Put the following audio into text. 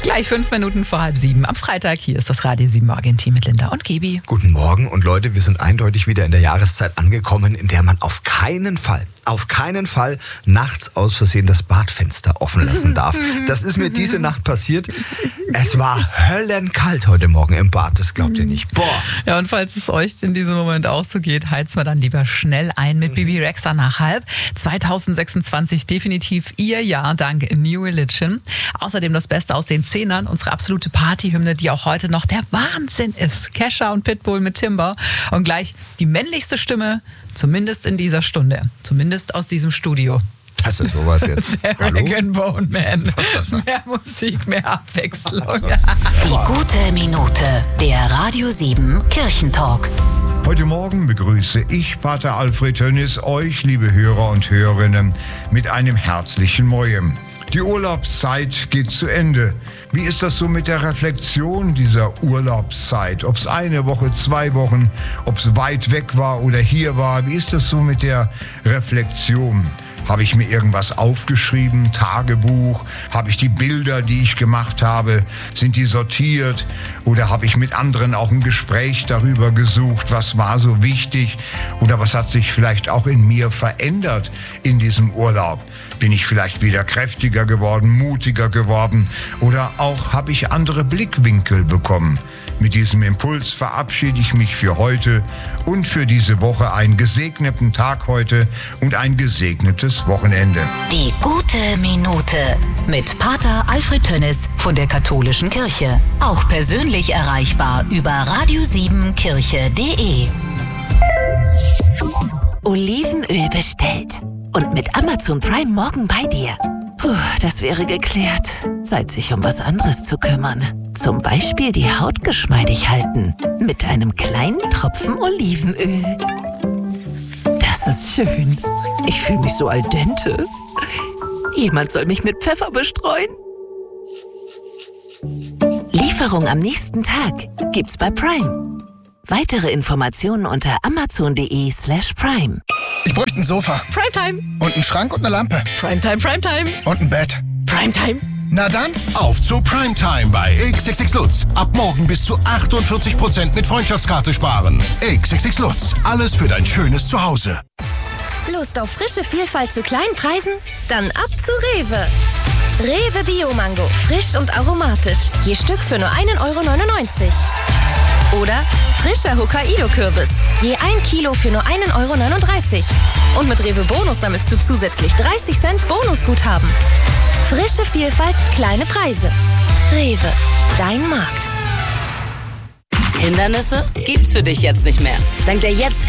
Gleich 5 Minuten vor 6:30 am Freitag. Hier ist das Radio 7 Morgen-Team mit Linda und Gaby. Guten Morgen und Leute, wir sind eindeutig wieder in der Jahreszeit angekommen, in der man auf keinen Fall nachts aus Versehen das Badfenster offen lassen darf. Das ist mir diese Nacht passiert. Es war höllenkalt heute Morgen im Bad, das glaubt ihr nicht. Boah. Ja, und falls es euch in diesem Moment auch so geht, heizt mal dann lieber schnell ein mit Bebe Rexha nach 5:30. 2026 definitiv ihr Jahr dank New Religion. Außerdem das Beste aus den 10ern, unsere absolute Partyhymne, die auch heute noch der Wahnsinn ist. Kesha und Pitbull mit Timber und gleich die männlichste Stimme, zumindest in dieser Stunde, zumindest aus diesem Studio. Das ist sowas jetzt. Der Rag & Bone Man. Mehr Musik, mehr Abwechslung. Die gute Minute, der Radio 7 Kirchentalk. Heute Morgen begrüße ich, Pater Alfred Tönnis, euch, liebe Hörer und Hörerinnen, mit einem herzlichen Mojem. Die Urlaubszeit geht zu Ende. Wie ist das so mit der Reflexion dieser Urlaubszeit? Ob es eine Woche, 2 Wochen, ob es weit weg war oder hier war, wie ist das so mit der Reflexion? Habe ich mir irgendwas aufgeschrieben, Tagebuch? Habe ich die Bilder, die ich gemacht habe, sind die sortiert? Oder habe ich mit anderen auch ein Gespräch darüber gesucht, was war so wichtig? Oder was hat sich vielleicht auch in mir verändert in diesem Urlaub? Bin ich vielleicht wieder kräftiger geworden, mutiger geworden? Oder auch habe ich andere Blickwinkel bekommen? Mit diesem Impuls verabschiede ich mich für heute und für diese Woche. Einen gesegneten Tag heute und ein gesegnetes Wochenende. Die gute Minute mit Pater Alfred Tönnis von der Katholischen Kirche. Auch persönlich erreichbar über radio7kirche.de. Olivenöl bestellt. Und mit Amazon Prime morgen bei dir. Puh, das wäre geklärt. Zeit, sich um was anderes zu kümmern. Zum Beispiel die Haut geschmeidig halten. Mit einem kleinen Tropfen Olivenöl. Das ist schön. Ich fühle mich so al dente. Jemand soll mich mit Pfeffer bestreuen. Lieferung am nächsten Tag gibt's bei Prime. Weitere Informationen unter amazon.de/prime. Ich bräuchte ein Sofa. Primetime. Und einen Schrank und eine Lampe. Primetime, Primetime. Und ein Bett. Primetime. Na dann, auf zu Primetime bei XXX Lutz. Ab morgen bis zu 48% mit Freundschaftskarte sparen. XXX Lutz. Alles für dein schönes Zuhause. Lust auf frische Vielfalt zu kleinen Preisen? Dann ab zu Rewe. Rewe Bio-Mango. Frisch und aromatisch. Je Stück für nur 1,99 €. Oder frischer Hokkaido-Kürbis. Je 1 Kilo für nur 1,39 €. Und mit Rewe Bonus sammelst du zusätzlich 30 Cent Bonusguthaben. Frische Vielfalt, kleine Preise. Rewe, dein Markt. Hindernisse gibt's für dich jetzt nicht mehr. Dank der jetzt